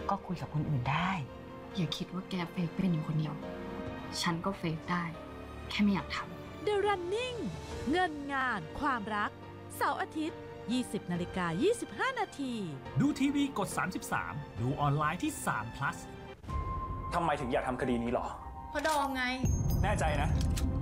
ก็คุยกับคนอื่นได้อย่าคิดว่าแกเฟกเป็นอยู่คนเดียว ฉันก็เฟกได้ แค่ไม่อยากทำ The Running เงินงานความรักเสาร์อาทิตย์ 20:25 นาทีดูทีวีกด 33 ดูออนไลน์ที่3 plus ทำไมถึงอยากทำคดีนี้หรอเพราะดอมไงแน่ใจนะ